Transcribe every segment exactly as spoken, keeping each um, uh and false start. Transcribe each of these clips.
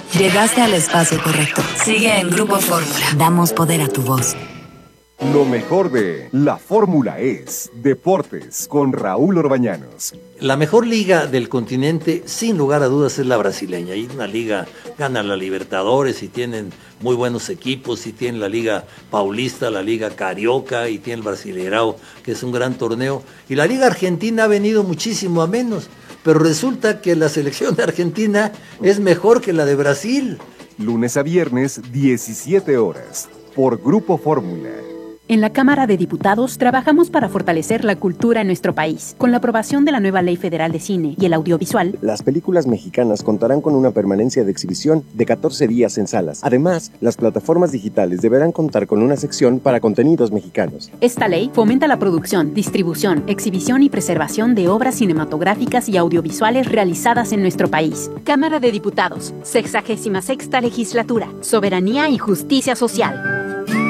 Llegaste al espacio correcto. Sigue en Grupo Fórmula. Damos poder a tu voz. Lo mejor de La Fórmula es Deportes con Raúl Orbañanos. La mejor liga del continente, sin lugar a dudas, es la brasileña. Y una liga gana la Libertadores y tienen muy buenos equipos, y tienen la Liga Paulista, la Liga Carioca, y tiene el Brasileirao, que es un gran torneo. Y la Liga Argentina ha venido muchísimo a menos, pero resulta que la selección de Argentina es mejor que la de Brasil. Lunes a viernes, diecisiete horas, por Grupo Fórmula. En la Cámara de Diputados trabajamos para fortalecer la cultura en nuestro país. Con la aprobación de la nueva Ley Federal de Cine y el Audiovisual, las películas mexicanas contarán con una permanencia de exhibición de catorce días en salas. Además, las plataformas digitales deberán contar con una sección para contenidos mexicanos. Esta ley fomenta la producción, distribución, exhibición y preservación de obras cinematográficas y audiovisuales realizadas en nuestro país. Cámara de Diputados, sexagésima sexta legislatura, soberanía y justicia social.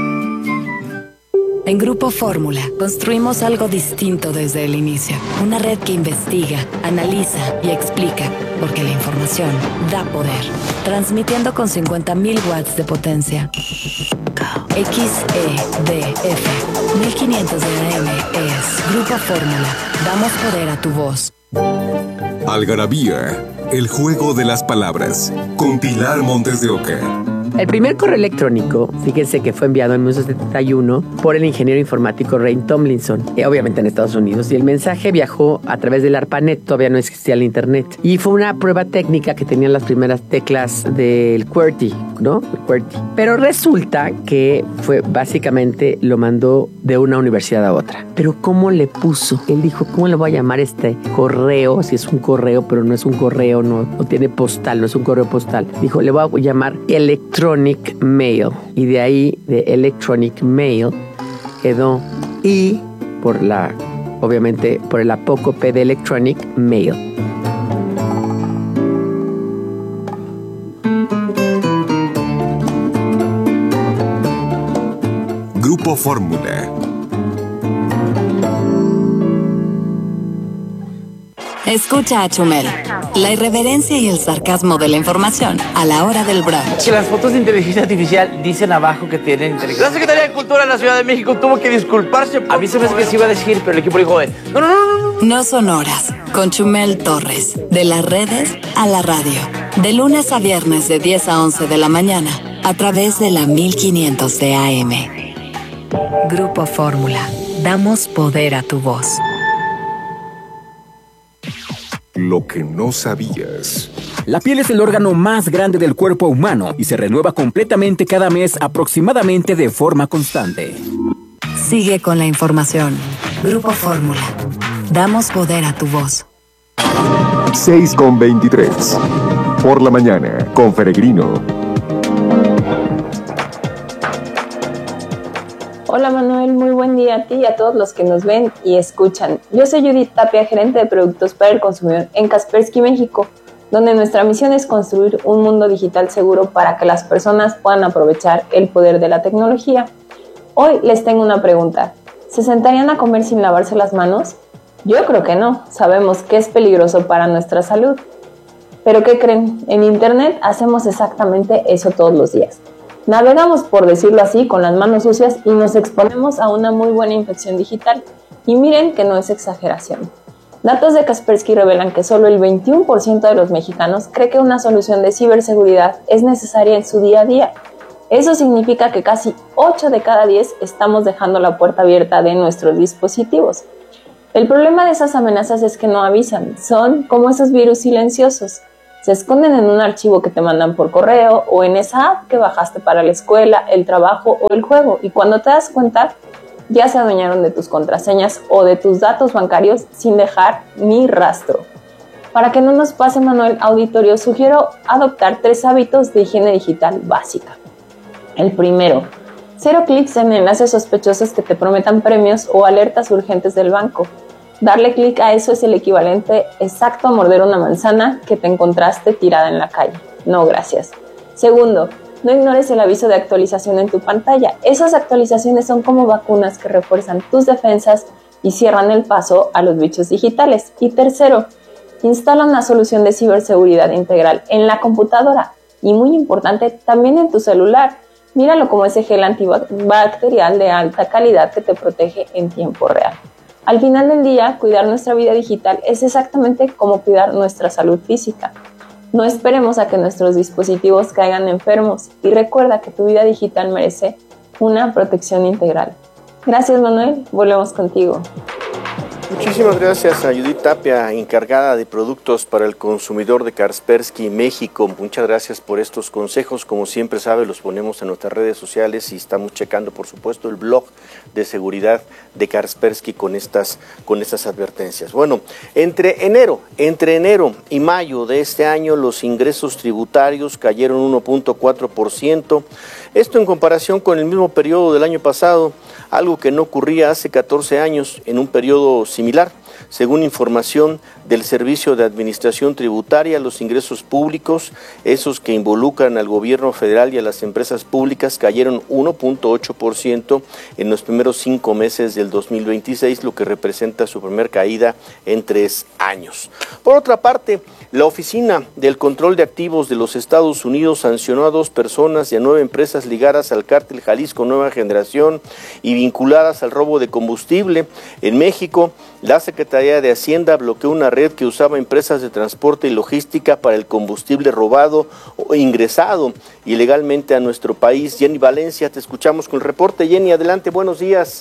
En Grupo Fórmula, construimos algo distinto desde el inicio. Una red que investiga, analiza y explica, porque la información da poder. Transmitiendo con cincuenta mil watts de potencia. X E D F mil quinientos de A M es Grupo Fórmula. Damos poder a tu voz. Algarabía, el juego de las palabras, con Pilar Montes de Oca. El primer correo electrónico, fíjense que fue enviado en mil novecientos setenta y uno por el ingeniero informático Ray Tomlinson, eh, obviamente en Estados Unidos, y el mensaje viajó a través del ARPANET, todavía no existía el internet, y fue una prueba técnica que tenían las primeras teclas del QWERTY, ¿no? El QWERTY. Pero resulta que fue básicamente, lo mandó de una universidad a otra. Pero ¿cómo le puso? Él dijo, ¿cómo le voy a llamar este correo? Si es un correo, pero no es un correo, no, no tiene postal, no es un correo postal. Dijo, le voy a llamar electrónico Electronic Mail, y de ahí de Electronic Mail quedó I por la, obviamente por el apócope de Electronic Mail. Grupo Fórmula. Escucha a Chumel. La irreverencia y el sarcasmo de la información a la hora del brunch. Que las fotos de inteligencia artificial dicen abajo que tienen inteligencia. La Secretaría de Cultura de la Ciudad de México tuvo que disculparse. A mí se me hace que se iba a decir, pero el equipo dijo, de, no, no, no, no, no. No son horas, con Chumel Torres. De las redes a la radio. De lunes a viernes de diez a once de la mañana. A través de la mil quinientos de A M. Grupo Fórmula. Damos poder a tu voz. Lo que no sabías. La piel es el órgano más grande del cuerpo humano y se renueva completamente cada mes, aproximadamente de forma constante. Sigue con la información. Grupo Fórmula. Damos poder a tu voz. seis con veintitrés. Por la mañana, con Peregrino. Hola Manuel, muy buen día a ti y a todos los que nos ven y escuchan. Yo soy Judith Tapia, gerente de productos para el consumidor en Kaspersky México, donde nuestra misión es construir un mundo digital seguro para que las personas puedan aprovechar el poder de la tecnología. Hoy les tengo una pregunta. ¿Se sentarían a comer sin lavarse las manos? Yo creo que no, sabemos que es peligroso para nuestra salud. ¿Pero qué creen? En Internet hacemos exactamente eso todos los días. Navegamos, por decirlo así, con las manos sucias y nos exponemos a una muy buena infección digital. Y miren que no es exageración. Datos de Kaspersky revelan que solo el veintiuno por ciento de los mexicanos cree que una solución de ciberseguridad es necesaria en su día a día. Eso significa que casi ocho de cada diez estamos dejando la puerta abierta de nuestros dispositivos. El problema de esas amenazas es que no avisan, son como esos virus silenciosos. Se esconden en un archivo que te mandan por correo o en esa app que bajaste para la escuela, el trabajo o el juego, y cuando te das cuenta ya se adueñaron de tus contraseñas o de tus datos bancarios sin dejar ni rastro. Para que no nos pase, Manuel Auditorio, sugiero adoptar tres hábitos de higiene digital básica. El primero, cero clics en enlaces sospechosos que te prometan premios o alertas urgentes del banco. Darle clic a eso es el equivalente exacto a morder una manzana que te encontraste tirada en la calle. No, gracias. Segundo, no ignores el aviso de actualización en tu pantalla. Esas actualizaciones son como vacunas que refuerzan tus defensas y cierran el paso a los bichos digitales. Y tercero, instala una solución de ciberseguridad integral en la computadora. y muy importante, también en tu celular. Míralo como ese gel antibacterial de alta calidad que te protege en tiempo real. Al final del día, cuidar nuestra vida digital es exactamente como cuidar nuestra salud física. No esperemos a que nuestros dispositivos caigan enfermos y recuerda que tu vida digital merece una protección integral. Gracias, Manuel. Volvemos contigo. Muchísimas gracias a Judith Tapia, encargada de productos para el consumidor de Kaspersky México. Muchas gracias por estos consejos. Como siempre sabe, los ponemos en nuestras redes sociales y estamos checando, por supuesto, el blog de seguridad de Kaspersky con estas, con estas advertencias. Bueno, entre enero, entre enero y mayo de este año, los ingresos tributarios cayeron uno punto cuatro por ciento. Esto en comparación con el mismo periodo del año pasado, algo que no ocurría hace catorce años en un periodo similar. Según información del Servicio de Administración Tributaria, los ingresos públicos, esos que involucran al gobierno federal y a las empresas públicas, cayeron uno punto ocho por ciento en los primeros cinco meses del dos mil veintiséis, lo que representa su primer caída en tres años. Por otra parte, la Oficina del Control de Activos de los Estados Unidos sancionó a dos personas y a nueve empresas ligadas al cártel Jalisco Nueva Generación y vinculadas al robo de combustible. En México, la Secretaría de Hacienda bloqueó una red que usaba empresas de transporte y logística para el combustible robado o ingresado ilegalmente a nuestro país. Jenny Valencia, te escuchamos con el reporte. Jenny, adelante, buenos días.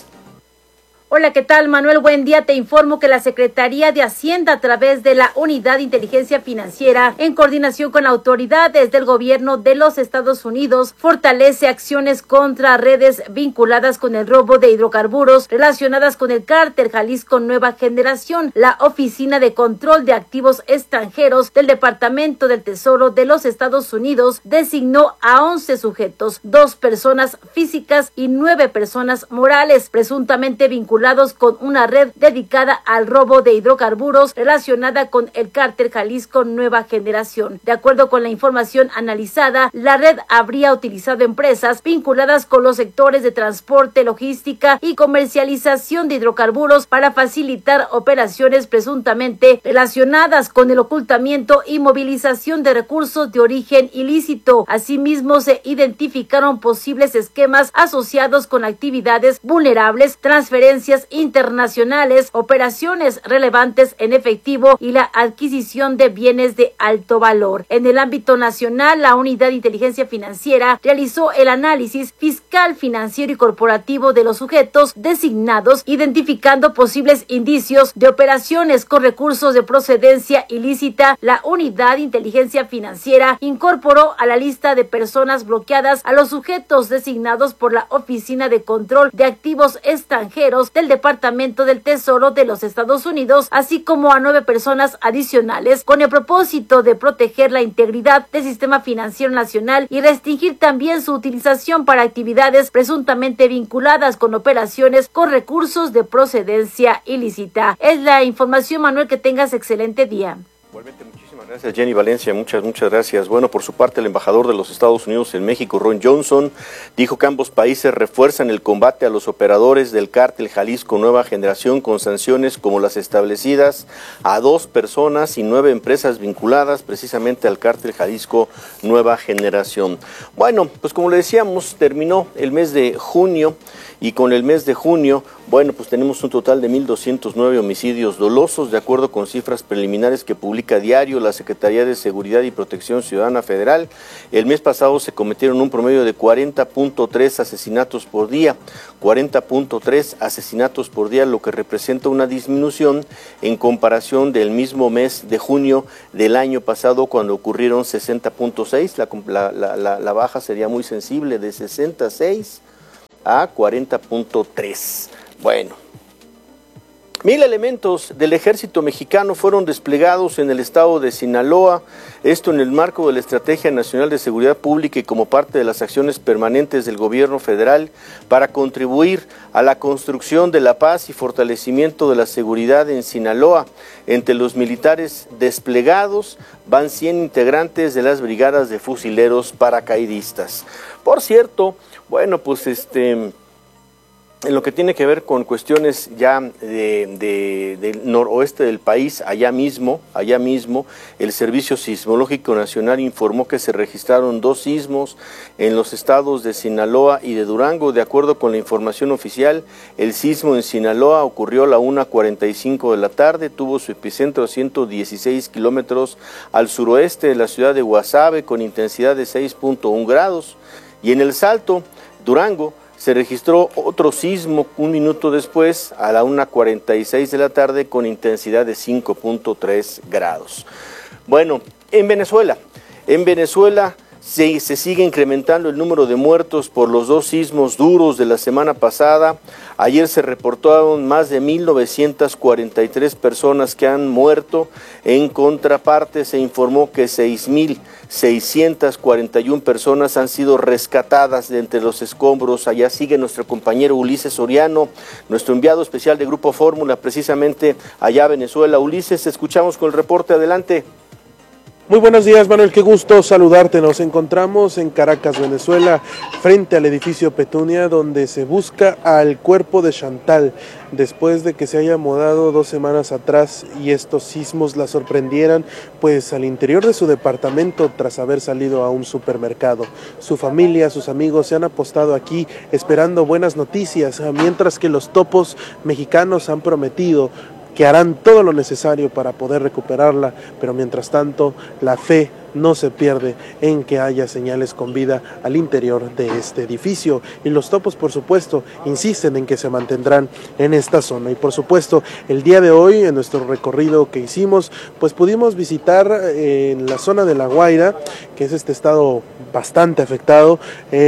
Hola, ¿qué tal, Manuel? Buen día. Te informo que la Secretaría de Hacienda, a través de la Unidad de Inteligencia Financiera, en coordinación con autoridades del gobierno de los Estados Unidos, fortalece acciones contra redes vinculadas con el robo de hidrocarburos relacionadas con el cártel Jalisco Nueva Generación. La Oficina de Control de Activos Extranjeros del Departamento del Tesoro de los Estados Unidos designó a once sujetos, dos personas físicas y nueve personas morales, presuntamente vinculadas con una red dedicada al robo de hidrocarburos relacionada con el cártel Jalisco Nueva Generación. De acuerdo con la información analizada, la red habría utilizado empresas vinculadas con los sectores de transporte, logística y comercialización de hidrocarburos para facilitar operaciones presuntamente relacionadas con el ocultamiento y movilización de recursos de origen ilícito. Asimismo, se identificaron posibles esquemas asociados con actividades vulnerables, transferencias internacionales, operaciones relevantes en efectivo y la adquisición de bienes de alto valor. En el ámbito nacional, la Unidad de Inteligencia Financiera realizó el análisis fiscal, financiero y corporativo de los sujetos designados, identificando posibles indicios de operaciones con recursos de procedencia ilícita. La Unidad de Inteligencia Financiera incorporó a la lista de personas bloqueadas a los sujetos designados por la Oficina de Control de Activos Extranjeros del Departamento del Tesoro de los Estados Unidos, así como a nueve personas adicionales, con el propósito de proteger la integridad del sistema financiero nacional y restringir también su utilización para actividades presuntamente vinculadas con operaciones con recursos de procedencia ilícita. Es la información, Manuel, que tengas excelente día. Igualmente, muchísimas gracias, Jenny Valencia, muchas, muchas gracias. Bueno, por su parte, el embajador de los Estados Unidos en México, Ron Johnson, dijo que ambos países refuerzan el combate a los operadores del cártel Jalisco Nueva Generación con sanciones como las establecidas a dos personas y nueve empresas vinculadas precisamente al cártel Jalisco Nueva Generación. Bueno, pues como le decíamos, terminó el mes de junio y con el mes de junio, bueno, pues tenemos un total de mil doscientos nueve homicidios dolosos, de acuerdo con cifras preliminares que publica a diario la Secretaría de Seguridad y Protección Ciudadana Federal. El mes pasado se cometieron un promedio de cuarenta punto tres asesinatos por día, cuarenta punto tres asesinatos por día, lo que representa una disminución en comparación del mismo mes de junio del año pasado, cuando ocurrieron sesenta punto seis, la, la, la, la baja sería muy sensible, de sesenta punto seis a cuarenta punto tres. Bueno, mil elementos del ejército mexicano fueron desplegados en el estado de Sinaloa, esto en el marco de la Estrategia Nacional de Seguridad Pública y como parte de las acciones permanentes del gobierno federal para contribuir a la construcción de la paz y fortalecimiento de la seguridad en Sinaloa. Entre los militares desplegados van cien integrantes de las brigadas de fusileros paracaidistas. Por cierto, bueno, pues este... En lo que tiene que ver con cuestiones ya de, de, del noroeste del país, allá mismo, allá mismo, el Servicio Sismológico Nacional informó que se registraron dos sismos en los estados de Sinaloa y de Durango. De acuerdo con la información oficial, el sismo en Sinaloa ocurrió a la una cuarenta y cinco de la tarde, tuvo su epicentro a ciento dieciséis kilómetros al suroeste de la ciudad de Guasave con intensidad de seis punto uno grados. Y en El Salto, Durango, se registró otro sismo un minuto después, a la una cuarenta y seis de la tarde, con intensidad de cinco punto tres grados. Bueno, en Venezuela, en Venezuela se, se sigue incrementando el número de muertos por los dos sismos duros de la semana pasada. Ayer se reportaron más de mil novecientas cuarenta y tres personas que han muerto. En contraparte, se informó que seis mil seiscientas cuarenta y una personas han sido rescatadas de entre los escombros. Allá sigue nuestro compañero Ulises Soriano, nuestro enviado especial de Grupo Fórmula, precisamente allá a Venezuela. Ulises, escuchamos con el reporte, adelante. Muy buenos días, Manuel, qué gusto saludarte. Nos encontramos en Caracas, Venezuela, frente al edificio Petunia, donde se busca al cuerpo de Chantal, después de que se haya mudado dos semanas atrás y estos sismos la sorprendieran, pues al interior de su departamento tras haber salido a un supermercado. Su familia, sus amigos se han apostado aquí esperando buenas noticias, mientras que los topos mexicanos han prometido que harán todo lo necesario para poder recuperarla, pero mientras tanto la fe no se pierde en que haya señales con vida al interior de este edificio, y los topos, por supuesto, insisten en que se mantendrán en esta zona. Y por supuesto, el día de hoy, en nuestro recorrido que hicimos, pues pudimos visitar eh, en la zona de La Guaira, que es este estado bastante afectado,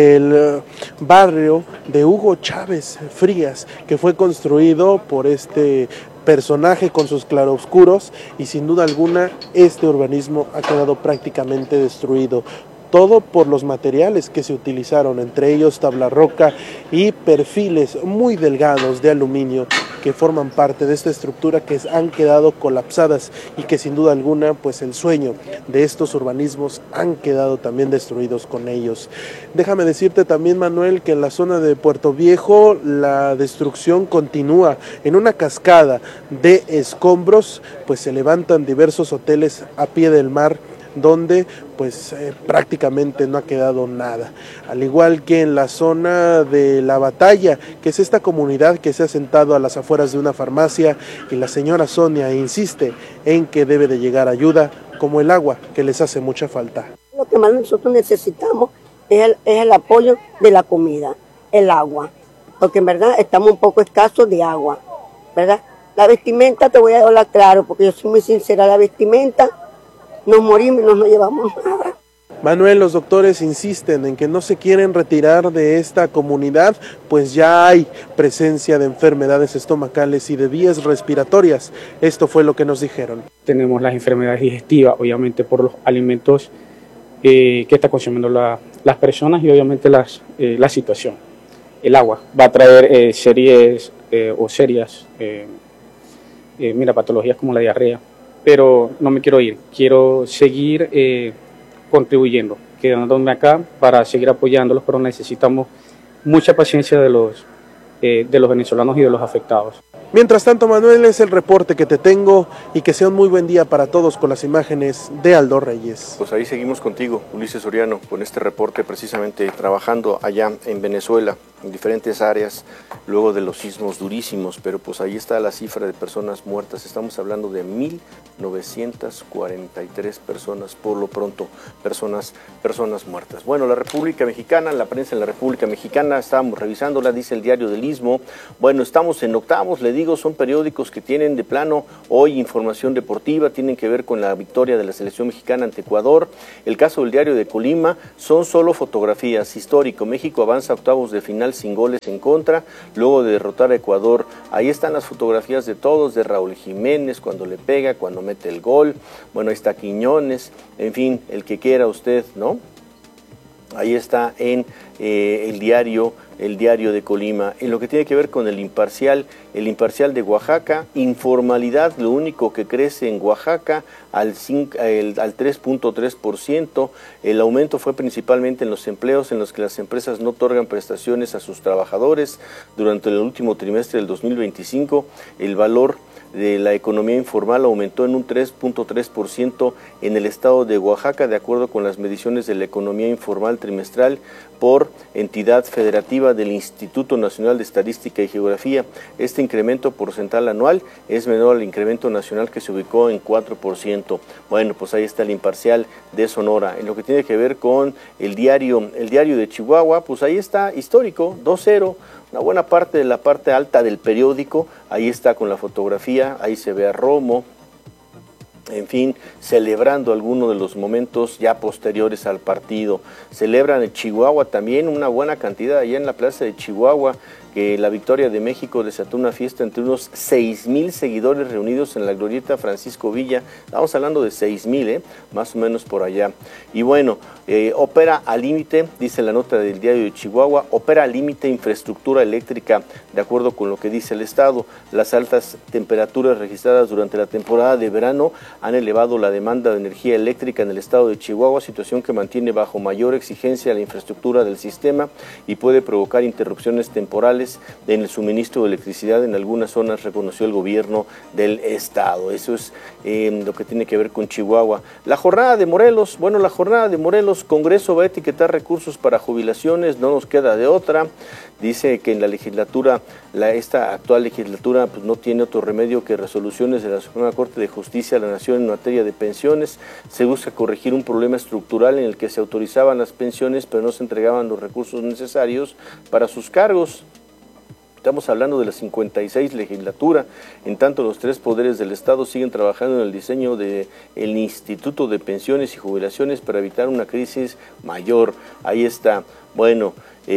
el barrio de Hugo Chávez Frías, que fue construido por este personaje con sus claroscuros, y sin duda alguna este urbanismo ha quedado prácticamente destruido. Todo por los materiales que se utilizaron, entre ellos tabla roca y perfiles muy delgados de aluminio que forman parte de esta estructura, que han quedado colapsadas y que sin duda alguna pues el sueño de estos urbanismos han quedado también destruidos con ellos. Déjame decirte también, Manuel, que en la zona de Puerto Viejo la destrucción continúa. En una cascada de escombros pues se levantan diversos hoteles a pie del mar, donde pues eh, prácticamente no ha quedado nada, al igual que en la zona de La Batalla, que es esta comunidad que se ha sentado a las afueras de una farmacia, y la señora Sonia insiste en que debe de llegar ayuda, como el agua, que les hace mucha falta. Lo que más nosotros necesitamos es el, es el apoyo de la comida, el agua, porque en verdad estamos un poco escasos de agua, ¿verdad? La vestimenta, te voy a hablar claro, porque yo soy muy sincera, la vestimenta, nos morimos y no nos llevamos nada. Manuel, los doctores insisten en que no se quieren retirar de esta comunidad, pues ya hay presencia de enfermedades estomacales y de vías respiratorias. Esto fue lo que nos dijeron. Tenemos las enfermedades digestivas, obviamente por los alimentos eh, que están consumiendo la, las personas, y obviamente las, eh, la situación. El agua va a traer eh, series eh, o serias, eh, eh, mira, patologías como la diarrea. Pero no me quiero ir, quiero seguir eh, contribuyendo, quedándome acá para seguir apoyándolos, pero necesitamos mucha paciencia de los, eh, de los venezolanos y de los afectados. Mientras tanto, Manuel, es el reporte que te tengo, y que sea un muy buen día para todos con las imágenes de Aldo Reyes. Pues ahí seguimos contigo, Ulises Soriano, con este reporte, precisamente trabajando allá en Venezuela, en diferentes áreas, luego de los sismos durísimos, pero pues ahí está la cifra de personas muertas. Estamos hablando de mil novecientas cuarenta y tres personas, por lo pronto, personas, personas muertas. Bueno, la República Mexicana, la prensa en la República Mexicana, estábamos revisándola, dice el Diario del Istmo. Bueno, estamos en octavos, le digo, son periódicos que tienen de plano hoy información deportiva, tienen que ver con la victoria de la selección mexicana ante Ecuador. El caso del Diario de Colima son solo fotografías. Histórico, México avanza a octavos de final sin goles en contra, luego de derrotar a Ecuador. Ahí están las fotografías de todos, de Raúl Jiménez, cuando le pega, cuando mete el gol. Bueno, ahí está Quiñones, en fin, el que quiera usted, ¿no? Ahí está en eh, el diario, el diario de Colima. En lo que tiene que ver con el Imparcial, el Imparcial de Oaxaca, informalidad, lo único que crece en Oaxaca al, al tres punto tres por ciento. El aumento fue principalmente en los empleos en los que las empresas no otorgan prestaciones a sus trabajadores. Durante el último trimestre del dos mil veinticinco, el valor de la economía informal aumentó en un tres punto tres por ciento en el estado de Oaxaca, de acuerdo con las mediciones de la economía informal trimestral por entidad federativa del Instituto Nacional de Estadística y Geografía. Este incremento porcentual anual es menor al incremento nacional, que se ubicó en cuatro por ciento. Bueno, pues ahí está el Imparcial de Sonora. En lo que tiene que ver con el diario, el diario de Chihuahua, pues ahí está histórico, dos cero. Una buena parte de la parte alta del periódico, ahí está con la fotografía, ahí se ve a Romo, en fin, celebrando algunos de los momentos ya posteriores al partido. Celebran en Chihuahua también una buena cantidad, allá en la plaza de Chihuahua, que la victoria de México desató una fiesta entre unos seis mil seguidores reunidos en la glorieta Francisco Villa. Estamos hablando de seis mil, ¿eh? Más o menos por allá. Y bueno, eh, opera al límite, dice la nota del diario de Chihuahua, opera al límite infraestructura eléctrica, de acuerdo con lo que dice el Estado. Las altas temperaturas registradas durante la temporada de verano han elevado la demanda de energía eléctrica en el estado de Chihuahua, situación que mantiene bajo mayor exigencia la infraestructura del sistema y puede provocar interrupciones temporales en el suministro de electricidad en algunas zonas, reconoció el gobierno del estado. Eso es eh, lo que tiene que ver con Chihuahua. La jornada de Morelos, bueno, la jornada de Morelos, Congreso va a etiquetar recursos para jubilaciones, no nos queda de otra. Dice que en la legislatura, la, esta actual legislatura, pues no tiene otro remedio que resoluciones de la Suprema Corte de Justicia de la Nación en materia de pensiones. Se busca corregir un problema estructural en el que se autorizaban las pensiones, pero no se entregaban los recursos necesarios para sus cargos. Estamos hablando de la cincuenta y seis legislatura, en tanto los tres poderes del Estado siguen trabajando en el diseño del Instituto de Pensiones y Jubilaciones para evitar una crisis mayor. Ahí está, bueno,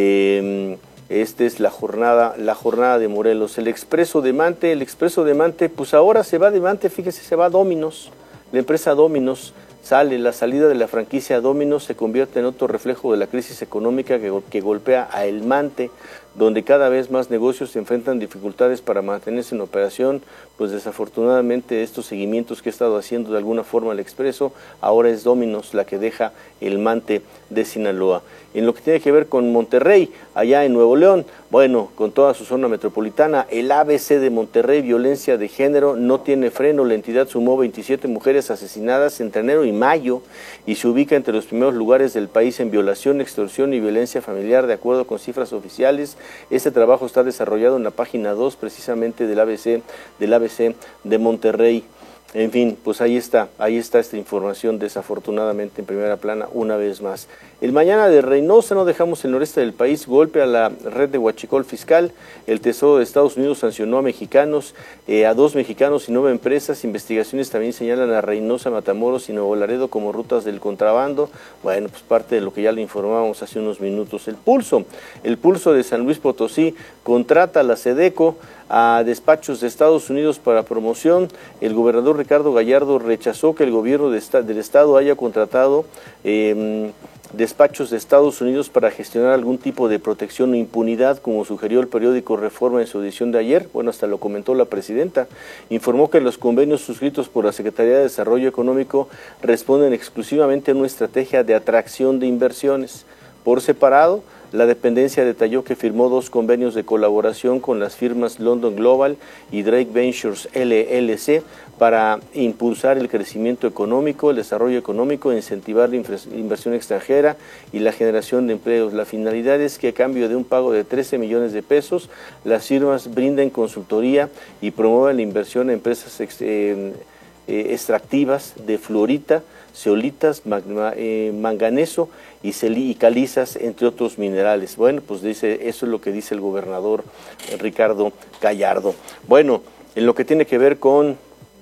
eh, esta es la jornada, la jornada de Morelos. El Expreso de Mante, el Expreso de Mante, pues ahora se va de Mante, fíjese, se va a Domino's, la empresa Domino's. Sale, la salida de la franquicia Domino's se convierte en otro reflejo de la crisis económica que, que golpea a El Mante, donde cada vez más negocios se enfrentan dificultades para mantenerse en operación. Pues desafortunadamente estos seguimientos que he estado haciendo de alguna forma al Expreso, ahora es Domino's la que deja El Mante de Sinaloa. En lo que tiene que ver con Monterrey, allá en Nuevo León, bueno, con toda su zona metropolitana, el A B C de Monterrey, violencia de género, no tiene freno. La entidad sumó veintisiete mujeres asesinadas entre enero y mayo y se ubica entre los primeros lugares del país en violación, extorsión y violencia familiar, de acuerdo con cifras oficiales. Este trabajo está desarrollado en la página dos precisamente del A B C, del A B C de Monterrey. En fin, pues ahí está, ahí está esta información desafortunadamente en primera plana una vez más. El mañana de Reynosa, no dejamos el noreste del país, golpe a la red de huachicol fiscal. El Tesoro de Estados Unidos sancionó a mexicanos, eh, a dos mexicanos y nueve empresas. Investigaciones también señalan a Reynosa, Matamoros y Nuevo Laredo como rutas del contrabando. Bueno, pues parte de lo que ya le informábamos hace unos minutos. El Pulso, el Pulso de San Luis Potosí contrata a la SEDECO a despachos de Estados Unidos para promoción. El gobernador Ricardo Gallardo rechazó que el gobierno de esta, del estado haya contratado eh, despachos de Estados Unidos para gestionar algún tipo de protección o impunidad, como sugirió el periódico Reforma en su edición de ayer. Bueno, hasta lo comentó la presidenta. Informó que los convenios suscritos por la Secretaría de Desarrollo Económico responden exclusivamente a una estrategia de atracción de inversiones. Por separado, la dependencia detalló que firmó dos convenios de colaboración con las firmas London Global y Drake Ventures L L C para impulsar el crecimiento económico, el desarrollo económico, incentivar la inversión extranjera y la generación de empleos. La finalidad es que a cambio de un pago de trece millones de pesos, las firmas brinden consultoría y promuevan la inversión en empresas eh, eh, extractivas de fluorita, zeolitas, magma, eh, manganeso y, y calizas, entre otros minerales. Bueno, pues dice, eso es lo que dice el gobernador Ricardo Gallardo. Bueno, en lo que tiene que ver con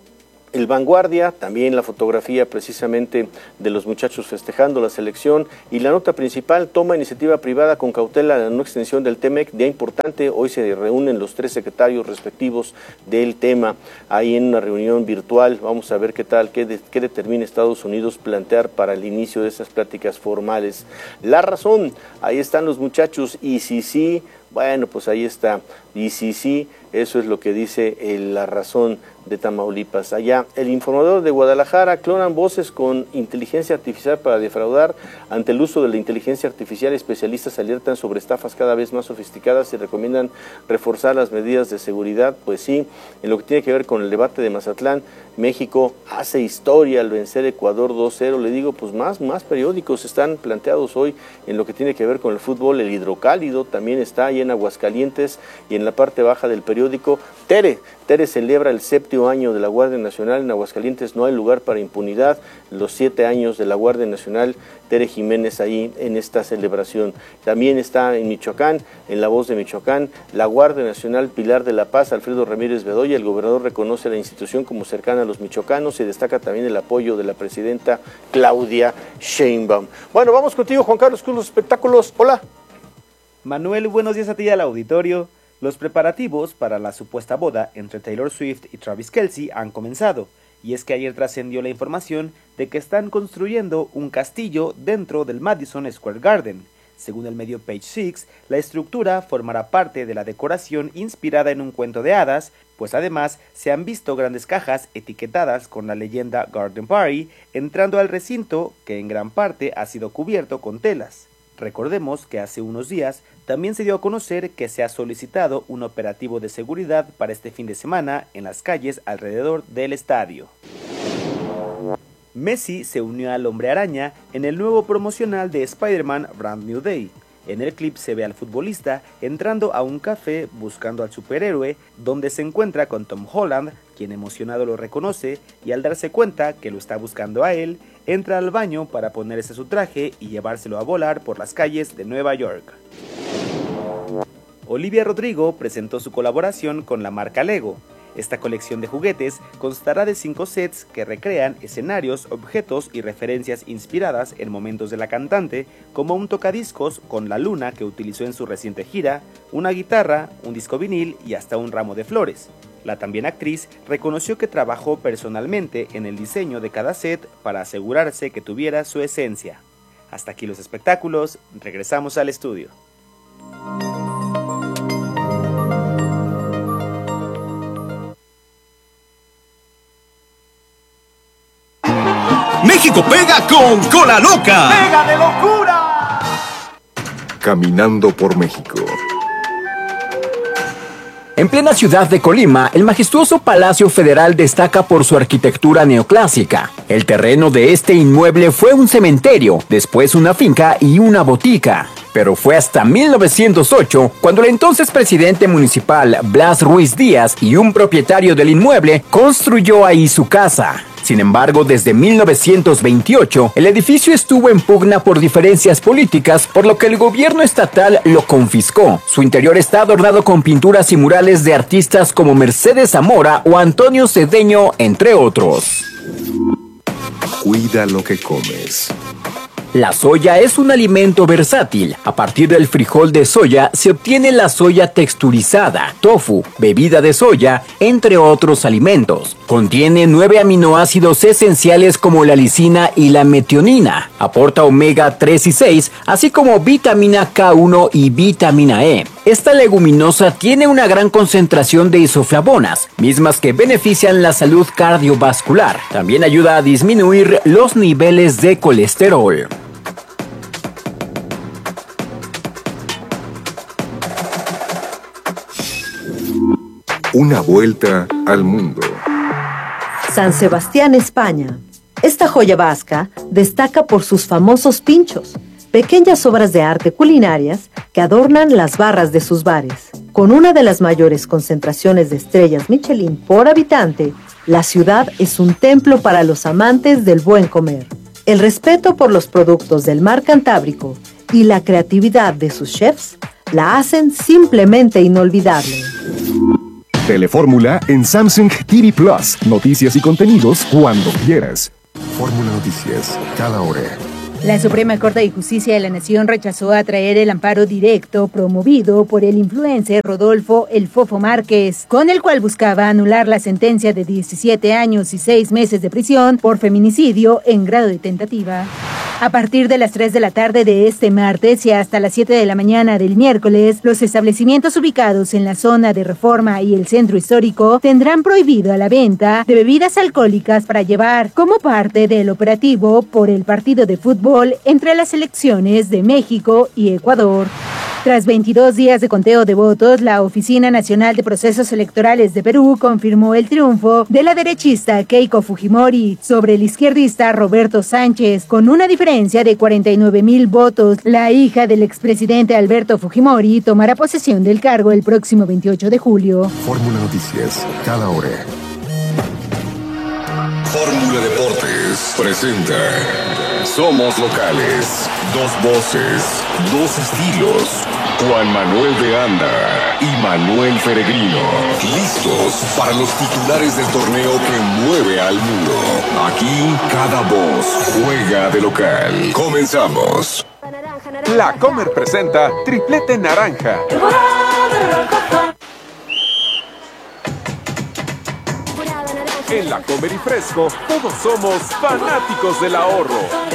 El Vanguardia, también la fotografía precisamente de los muchachos festejando la selección, y la nota principal, toma iniciativa privada con cautela la no extensión del T-MEC, día importante, hoy se reúnen los tres secretarios respectivos del tema, ahí en una reunión virtual, vamos a ver qué tal, qué, de, qué determina Estados Unidos plantear para el inicio de esas pláticas formales. La razón, ahí están los muchachos, y si sí, bueno, pues ahí está, y si sí, eso es lo que dice el, la razón de Tamaulipas. Allá, el Informador de Guadalajara, clonan voces con inteligencia artificial para defraudar. Ante el uso de la inteligencia artificial, especialistas alertan sobre estafas cada vez más sofisticadas y recomiendan reforzar las medidas de seguridad. Pues sí, en lo que tiene que ver con el debate de Mazatlán, México hace historia al vencer Ecuador dos cero. Le digo, pues más, más periódicos están planteados hoy en lo que tiene que ver con el fútbol. El Hidrocálido también está ahí en Aguascalientes, y en la parte baja del periódico, Tere, Tere celebra el séptimo año de la Guardia Nacional. En Aguascalientes no hay lugar para impunidad. Los siete años de la Guardia Nacional, Tere Jiménez ahí en esta celebración. También está en Michoacán, en La Voz de Michoacán, la Guardia Nacional Pilar de la Paz, Alfredo Ramírez Bedoya. El gobernador reconoce a la institución como cercana a los michoacanos y destaca también el apoyo de la presidenta Claudia Sheinbaum. Bueno, vamos contigo, Juan Carlos Cruz, los espectáculos. Hola. Manuel, buenos días a ti y al auditorio. Los preparativos para la supuesta boda entre Taylor Swift y Travis Kelce han comenzado, y es que ayer trascendió la información de que están construyendo un castillo dentro del Madison Square Garden. Según el medio Page Six, la estructura formará parte de la decoración inspirada en un cuento de hadas, pues además se han visto grandes cajas etiquetadas con la leyenda Garden Party entrando al recinto, que en gran parte ha sido cubierto con telas. Recordemos que hace unos días también se dio a conocer que se ha solicitado un operativo de seguridad para este fin de semana en las calles alrededor del estadio. Messi se unió al Hombre Araña en el nuevo promocional de Spider-Man Brand New Day. En el clip se ve al futbolista entrando a un café buscando al superhéroe, donde se encuentra con Tom Holland, quien emocionado lo reconoce, y al darse cuenta que lo está buscando a él, entra al baño para ponerse su traje y llevárselo a volar por las calles de Nueva York. Olivia Rodrigo presentó su colaboración con la marca Lego. Esta colección de juguetes constará de cinco sets que recrean escenarios, objetos y referencias inspiradas en momentos de la cantante, como un tocadiscos con la luna que utilizó en su reciente gira, una guitarra, un disco vinil y hasta un ramo de flores. La también actriz reconoció que trabajó personalmente en el diseño de cada set para asegurarse que tuviera su esencia. Hasta aquí los espectáculos, regresamos al estudio. México pega con Cola Loca. ¡Pega de locura! Caminando por México. En plena ciudad de Colima, el majestuoso Palacio Federal destaca por su arquitectura neoclásica. El terreno de este inmueble fue un cementerio, después una finca y una botica. Pero fue hasta mil novecientos ocho cuando el entonces presidente municipal Blas Ruiz Díaz y un propietario del inmueble construyó ahí su casa. Sin embargo, desde mil novecientos veintiocho, el edificio estuvo en pugna por diferencias políticas, por lo que el gobierno estatal lo confiscó. Su interior está adornado con pinturas y murales de artistas como Mercedes Zamora o Antonio Cedeño, entre otros. Cuida lo que comes. La soya es un alimento versátil. A partir del frijol de soya se obtiene la soya texturizada, tofu, bebida de soya, entre otros alimentos. Contiene nueve aminoácidos esenciales como la lisina y la metionina. Aporta omega tres y seis, así como vitamina K uno y vitamina E. Esta leguminosa tiene una gran concentración de isoflavonas, mismas que benefician la salud cardiovascular. También ayuda a disminuir los niveles de colesterol. Una vuelta al mundo. San Sebastián, España. Esta joya vasca destaca por sus famosos pinchos, pequeñas obras de arte culinarias que adornan las barras de sus bares. Con una de las mayores concentraciones de estrellas Michelin por habitante, la ciudad es un templo para los amantes del buen comer. El respeto por los productos del mar Cantábrico y la creatividad de sus chefs la hacen simplemente inolvidable. Telefórmula en Samsung T V Plus. Noticias y contenidos cuando quieras. Fórmula Noticias, cada hora. La Suprema Corte de Justicia de la Nación rechazó atraer el amparo directo promovido por el influencer Rodolfo El Fofo Márquez, con el cual buscaba anular la sentencia de diecisiete años y seis meses de prisión por feminicidio en grado de tentativa. A partir de las tres de la tarde de este martes y hasta las siete de la mañana del miércoles, los establecimientos ubicados en la zona de Reforma y el Centro Histórico tendrán prohibido la venta de bebidas alcohólicas para llevar como parte del operativo por el partido de fútbol entre las selecciones de México y Ecuador. Tras veintidós días de conteo de votos, la Oficina Nacional de Procesos Electorales de Perú confirmó el triunfo de la derechista Keiko Fujimori sobre el izquierdista Roberto Sánchez, con una diferencia de cuarenta y nueve mil votos. La hija del expresidente Alberto Fujimori tomará posesión del cargo el próximo veintiocho de julio. Fórmula Noticias, cada hora. Fórmula Deportes presenta Somos Locales, dos voces, dos estilos. Juan Manuel de Anda y Manuel Peregrino, listos para los titulares del torneo que mueve al mundo. Aquí cada voz juega de local. Comenzamos. La Comer presenta Triplete Naranja. En La Comer y Fresco, todos somos fanáticos del ahorro.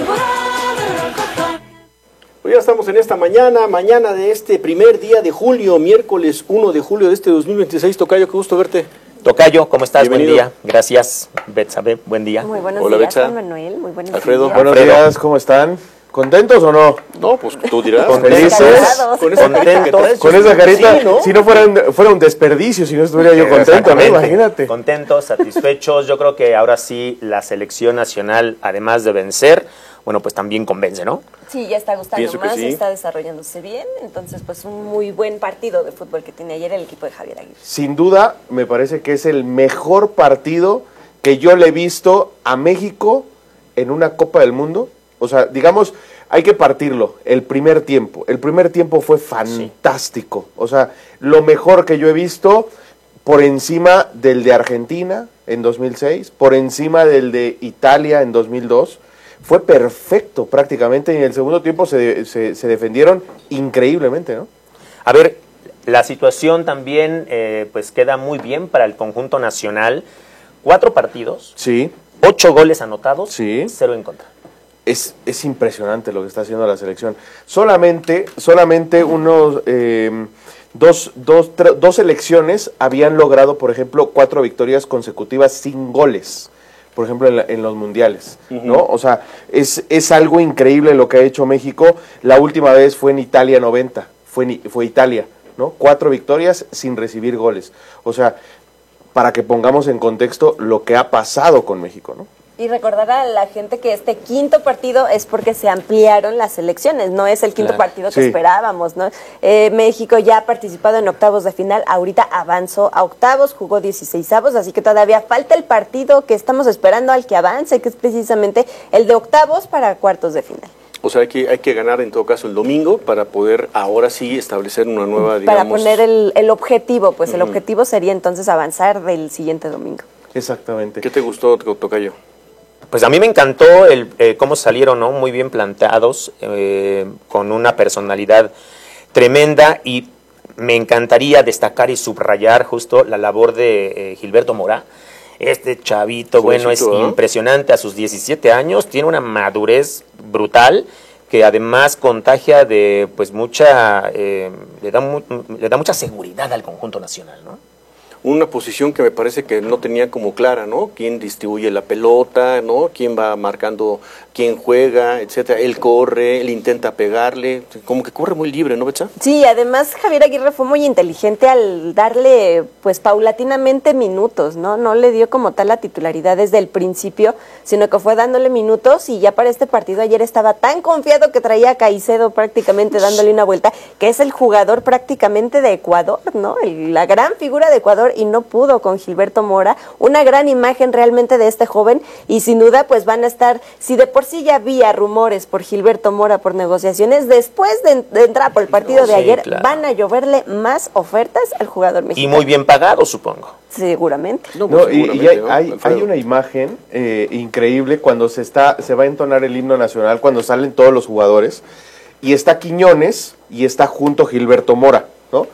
Pues ya estamos en esta mañana, mañana de este primer día de julio, miércoles uno de julio de este dos mil veintiséis. Tocayo, qué gusto verte. Tocayo, ¿cómo estás? Bienvenido. Buen día. Gracias, Betsabe. Buen día. Muy buenos Hola, días, Betsa. Juan Manuel. Muy buenos Alfredo. días. Buenos Alfredo. días, ¿cómo están? ¿Contentos o no? No, pues tú dirás. ¿Felices? Con esa carita que traes, Con esa carita, sí, ¿no? si no fuera un, fuera un desperdicio, si no estuviera yo contento, ¿no? Exactamente. Imagínate. Contentos, satisfechos. Yo creo que ahora sí la selección nacional, además de vencer, bueno, pues también convence, ¿no? Sí, ya está gustando Pienso que más, sí. está desarrollándose bien. Entonces, pues un muy buen partido de fútbol que tiene ayer el equipo de Javier Aguirre. Sin duda, me parece que es el mejor partido que yo le he visto a México en una Copa del Mundo. O sea, digamos, hay que partirlo. El primer tiempo. El primer tiempo fue fantástico. O sea, lo mejor que yo he visto por encima del de Argentina en dos mil seis, por encima del de Italia en dos mil dos. Fue perfecto prácticamente y en el segundo tiempo se, se, se defendieron increíblemente, ¿no? A ver, la situación también eh, pues queda muy bien para el conjunto nacional. Cuatro partidos, sí, ocho goles anotados, sí, cero en contra. Es, es impresionante lo que está haciendo la selección. Solamente, solamente unos eh, dos, dos, tre- dos selecciones habían logrado, por ejemplo, cuatro victorias consecutivas sin goles. Por ejemplo, en, la, en los mundiales, uh-huh. ¿no? O sea, es, es algo increíble lo que ha hecho México. La última vez fue en Italia noventa, fue, en, fue Italia, ¿no? Cuatro victorias sin recibir goles. O sea, para que pongamos en contexto lo que ha pasado con México, ¿no? Y recordar a la gente que este quinto partido es porque se ampliaron las elecciones, no es el quinto Claro. partido que Sí. esperábamos, ¿no? Eh, México ya ha participado en octavos de final, ahorita avanzó a octavos, jugó dieciseisavos, así que todavía falta el partido que estamos esperando al que avance, que es precisamente el de octavos para cuartos de final. O sea, hay que, hay que ganar en todo caso el domingo para poder ahora sí establecer una nueva, digamos... Para poner el, el objetivo, pues el Ujú. objetivo sería entonces avanzar del siguiente domingo. Exactamente. ¿Qué te gustó, Tocayo? Pues a mí me encantó el eh, cómo salieron, ¿no? Muy bien planteados, eh, con una personalidad tremenda, y me encantaría destacar y subrayar justo la labor de eh, Gilberto Mora. Este chavito, bueno, es Jovencito, ¿eh? impresionante. A sus diecisiete años tiene una madurez brutal que además contagia de pues mucha, eh, le da mu- le da mucha seguridad al conjunto nacional, ¿no? Una posición que me parece que no tenía como clara, ¿no? Quién distribuye la pelota, ¿no? Quién va marcando, quién juega, etcétera. Él corre, él intenta pegarle, como que corre muy libre, ¿no, Betsa? Sí, además Javier Aguirre fue muy inteligente al darle, pues, paulatinamente minutos, ¿no? No le dio como tal la titularidad desde el principio, sino que fue dándole minutos, y ya para este partido ayer estaba tan confiado que traía a Caicedo prácticamente dándole una vuelta, que es el jugador prácticamente de Ecuador, ¿no? El- la gran figura de Ecuador, y no pudo con Gilberto Mora. Una gran imagen realmente de este joven y sin duda pues van a estar, si de por sí ya había rumores por Gilberto Mora por negociaciones, después de, de entrar por el partido no, de sí, ayer claro. van a lloverle más ofertas al jugador mexicano. Y muy bien pagado, supongo. Seguramente. No, no, y, y hay, hay, hay una imagen eh, increíble cuando se está se va a entonar el himno nacional, cuando salen todos los jugadores, y está Quiñones y está junto Gilberto Mora, ¿no?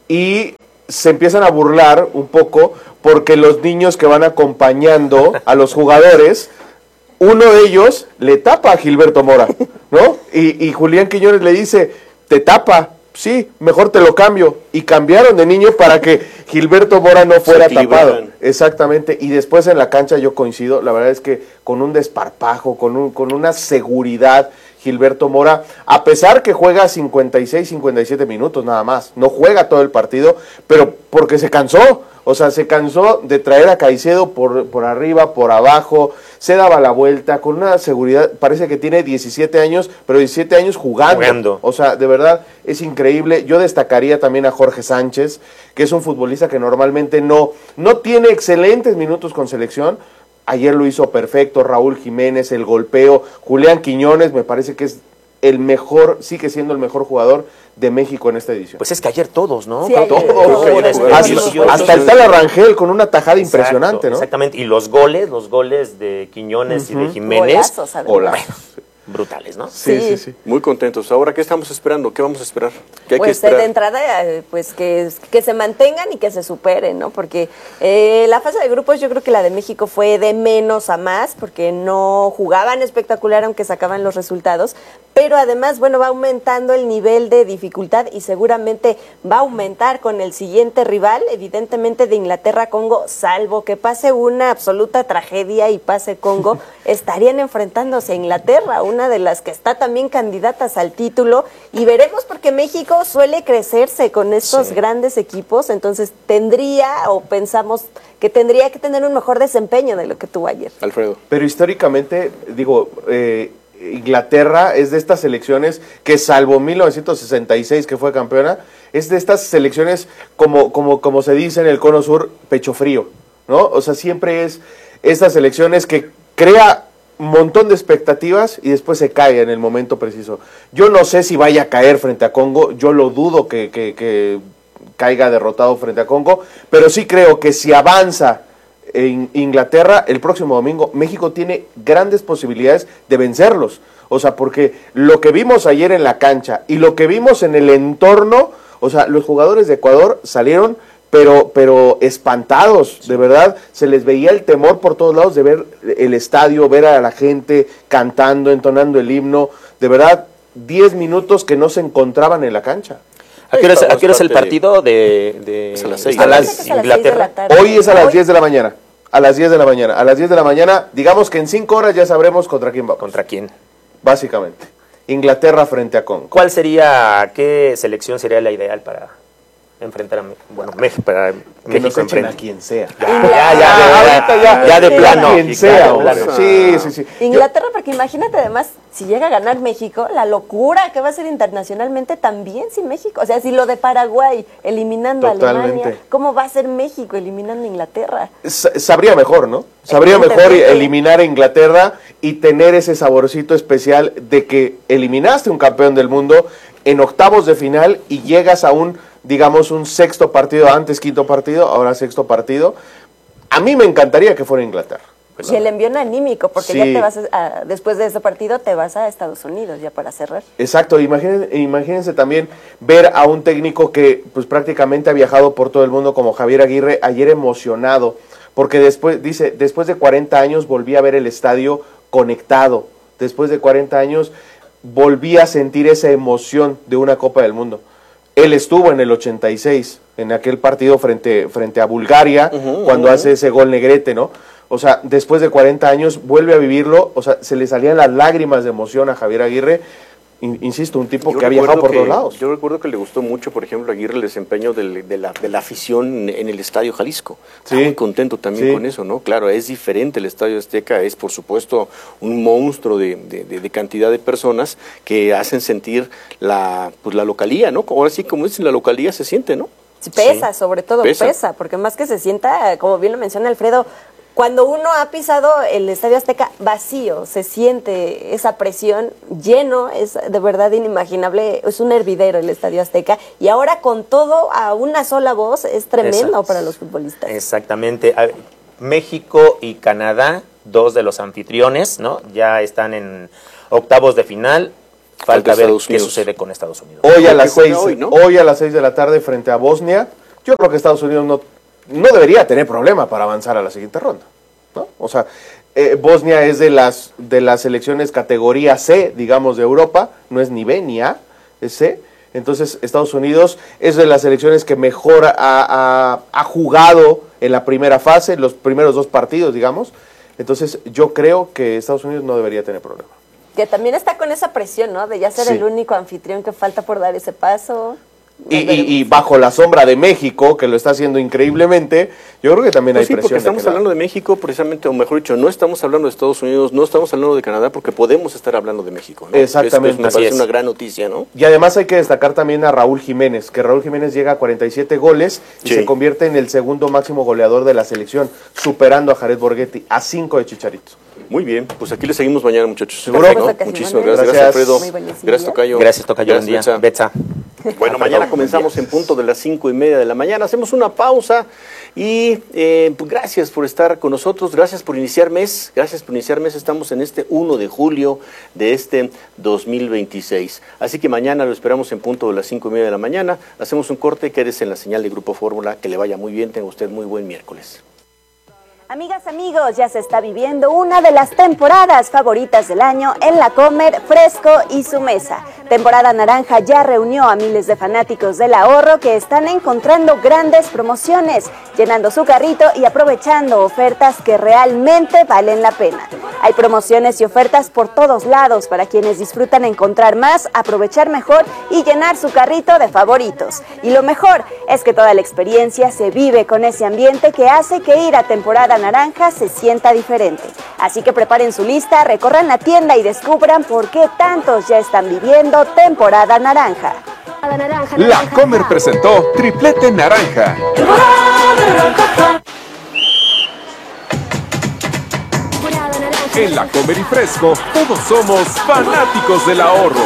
Y se empiezan a burlar un poco porque los niños que van acompañando a los jugadores, uno de ellos le tapa a Gilberto Mora, ¿no? Y, y Julián Quiñones le dice, te tapa. Sí, mejor te lo cambio. Y cambiaron de niño para que Gilberto Mora no fuera tapado. Exactamente. Y después en la cancha yo coincido, la verdad es que con un desparpajo, con, un, con una seguridad, Gilberto Mora, a pesar que juega cincuenta y seis, cincuenta y siete minutos nada más, no juega todo el partido, pero porque se cansó. O sea, se cansó de traer a Caicedo por, por arriba, por abajo, se daba la vuelta con una seguridad, parece que tiene diecisiete años, pero diecisiete años jugando. jugando. O sea, de verdad es increíble. Yo destacaría también a Jorge Sánchez, que es un futbolista que normalmente no, no tiene excelentes minutos con selección. Ayer lo hizo perfecto, Raúl Jiménez, el golpeo, Julián Quiñones, me parece que es el mejor, sigue siendo el mejor jugador de México en esta edición. Pues es que ayer todos, ¿no? Sí, ayer todos. todos. Hasta, hasta el tal Arrangel con una tajada Exacto, impresionante, ¿no? Exactamente, y los goles, los goles de Quiñones uh-huh. y de Jiménez, Hola. Bueno, brutales, ¿no? Sí, sí, sí, sí. Muy contentos. Ahora, ¿qué estamos esperando? ¿Qué vamos a esperar? ¿Qué hay pues que esperar? de entrada, pues que, que se mantengan y que se superen, ¿no? Porque eh, la fase de grupos yo creo que la de México fue de menos a más, porque no jugaban espectacular aunque sacaban los resultados, pero además, bueno, va aumentando el nivel de dificultad y seguramente va a aumentar con el siguiente rival, evidentemente de Inglaterra-Congo, salvo que pase una absoluta tragedia y pase Congo, estarían enfrentándose a Inglaterra, una de las que está también candidatas al título, y veremos porque México suele crecerse con estos sí. grandes equipos, entonces tendría o pensamos que tendría que tener un mejor desempeño de lo que tuvo ayer. Alfredo. Pero históricamente, digo, eh, Inglaterra es de estas selecciones que salvo mil novecientos sesenta y seis que fue campeona, es de estas selecciones como, como, como se dice en el Cono Sur, pecho frío, ¿no? O sea, siempre es estas selecciones que crea un montón de expectativas y después se cae en el momento preciso. Yo no sé si vaya a caer frente a Congo, yo lo dudo que, que, que caiga derrotado frente a Congo, pero sí creo que si avanza en Inglaterra el próximo domingo, México tiene grandes posibilidades de vencerlos. O sea, porque lo que vimos ayer en la cancha y lo que vimos en el entorno, o sea, los jugadores de Ecuador salieron pero pero espantados, sí. de verdad, se les veía el temor por todos lados de ver el estadio, ver a la gente cantando, entonando el himno, de verdad, diez minutos que no se encontraban en la cancha. ¿A qué hora es, ¿a qué hora es el partido de, de, es a las seis, a las Inglaterra? Hoy es a las diez de la mañana. A las diez de la mañana. A las diez de la mañana, digamos que en cinco horas ya sabremos contra quién vamos. ¿Contra quién? Básicamente. Inglaterra frente a Congo. ¿Cuál sería, qué selección sería la ideal para enfrentar a bueno, México, para que México enfrenta a quien sea. Ya, ya, ya, ya, ya, ya de plano. Quien sea, de plano. Sí, sí, sí. Inglaterra, porque imagínate además, si llega a ganar México, la locura que va a ser internacionalmente también sin México. O sea, si lo de Paraguay eliminando Totalmente. a Alemania, ¿cómo va a ser México eliminando a Inglaterra? Sabría mejor, ¿no? Sabría mejor eliminar a Inglaterra y tener ese saborcito especial de que eliminaste un campeón del mundo en octavos de final y llegas a un, digamos, un sexto partido, antes quinto partido, ahora sexto partido. A mí me encantaría que fuera Inglaterra. Y el envión anímico, porque Sí. ya te vas a, después de ese partido te vas a Estados Unidos ya para cerrar. Exacto, imagínense, imagínense también ver a un técnico que pues prácticamente ha viajado por todo el mundo como Javier Aguirre, ayer emocionado, porque después, dice, después de cuarenta años volví a ver el estadio conectado, después de cuarenta años volví a sentir esa emoción de una Copa del Mundo. Él estuvo en el ochenta y seis, en aquel partido frente, frente a Bulgaria, uh-huh, cuando uh-huh. hace ese gol Negrete, ¿no? O sea, después de cuarenta años vuelve a vivirlo, o sea, se le salían las lágrimas de emoción a Javier Aguirre. Insisto, un tipo yo que ha viajado por que, todos lados. Yo recuerdo que le gustó mucho, por ejemplo, a Aguirre el desempeño del, de, la, de la afición en el Estadio Jalisco. Está sí, muy contento también sí. con eso, ¿no? Claro, es diferente el Estadio Azteca, es por supuesto un monstruo de, de, de, de cantidad de personas que hacen sentir la, pues, la localía, ¿no? Ahora sí, como dicen, la localía se siente, ¿no? Pesa, Sí. sobre todo, Pesa. pesa, porque más que se sienta, como bien lo menciona Alfredo, cuando uno ha pisado el Estadio Azteca vacío, se siente esa presión lleno, es de verdad inimaginable, es un hervidero el Estadio Azteca, y ahora con todo a una sola voz es tremendo Exacto. para los futbolistas. Exactamente. A- México y Canadá, dos de los anfitriones, ¿no? Ya están en octavos de final. Falta Falta ver Estados qué Unidos. sucede con Estados Unidos. Hoy a las juega seis, hoy, hoy, ¿no? a las seis de la tarde frente a Bosnia. Yo creo que Estados Unidos no, no debería tener problema para avanzar a la siguiente ronda, ¿no? O sea, eh, Bosnia es de las de las selecciones categoría C, digamos, de Europa, no es ni B ni A, es C. Entonces Estados Unidos es de las selecciones que mejor ha, ha- ha jugado en la primera fase, los primeros dos partidos, digamos. Entonces yo creo que Estados Unidos no debería tener problema. Que también está con esa presión, ¿no? De ya ser Sí. el único anfitrión que falta por dar ese paso. Y, y- y bajo la sombra de México, que lo está haciendo increíblemente, yo creo que también Pues hay sí, porque presión. de estamos aquel lado. hablando de México precisamente, o mejor dicho, no estamos hablando de Estados Unidos, no estamos hablando de Canadá, porque podemos estar hablando de México, ¿no? Exactamente. Esto es- me Así parece es. una gran noticia, ¿no? Y además hay que destacar también a Raúl Jiménez, que Raúl Jiménez llega a cuarenta y siete goles y Sí. se convierte en el segundo máximo goleador de la selección, superando a Jared Borghetti a cinco de Chicharito. Muy bien, pues aquí le seguimos mañana, muchachos. ¿Seguro? Perfecto, Pues, muchísimas Manuel. gracias. Gracias. Gracias, Alfredo. Muy buenísimo Gracias, día. Tocayo. Gracias, Tocayo. Buen día. Betsa. Betsa. Bueno, mañana comenzamos en punto de las cinco y media de la mañana. Hacemos una pausa y eh, pues gracias por estar con nosotros, gracias por iniciar mes, gracias por iniciar mes. Estamos en este uno de julio de este dos mil veintiséis. Así que mañana lo esperamos en punto de las cinco y media de la mañana. Hacemos un corte, quédese en la señal de Grupo Fórmula, que le vaya muy bien, tenga usted muy buen miércoles. Amigas, amigos, ya se está viviendo una de las temporadas favoritas del año en La Comer, Fresco y Su Mesa. Temporada Naranja ya reunió a miles de fanáticos del ahorro que están encontrando grandes promociones, llenando su carrito y aprovechando ofertas que realmente valen la pena. Hay promociones y ofertas por todos lados para quienes disfrutan encontrar más, aprovechar mejor y llenar su carrito de favoritos. Y lo mejor es que toda la experiencia se vive con ese ambiente que hace que ir a temporada Naranja se sienta diferente. Así que preparen su lista, recorran la tienda y descubran por qué tantos ya están viviendo temporada naranja. La Comer presentó Triplete Naranja. En La Comer y Fresco, todos somos fanáticos del ahorro.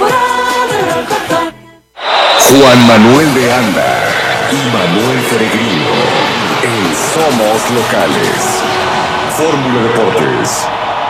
Juan Manuel de Anda y Manuel Peregrino en Somos Locales. Fórmula Deportes.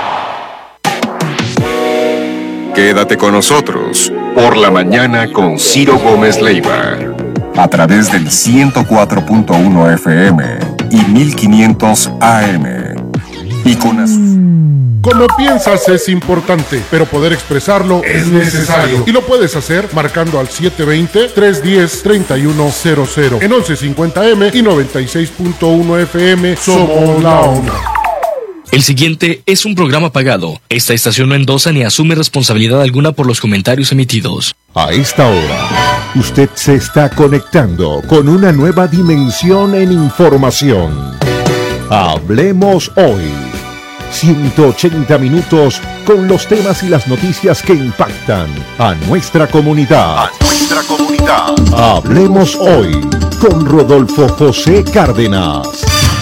Quédate con nosotros por la mañana con Ciro Gómez Leiva a través del ciento cuatro punto uno F M y mil quinientos A M. Y con az- Como piensas es importante, pero poder expresarlo es necesario. Y lo puedes hacer marcando al siete dos cero, tres uno cero, tres uno cero cero. En once cincuenta M y noventa y seis punto uno F M somos la onda. El siguiente es un programa pagado. Esta estación no endosa ni asume responsabilidad alguna por los comentarios emitidos. A esta hora, usted se está conectando con una nueva dimensión en información. Hablemos hoy. ciento ochenta minutos con los temas y las noticias que impactan a nuestra comunidad. A nuestra comunidad. Hablemos hoy con Rodolfo José Cárdenas.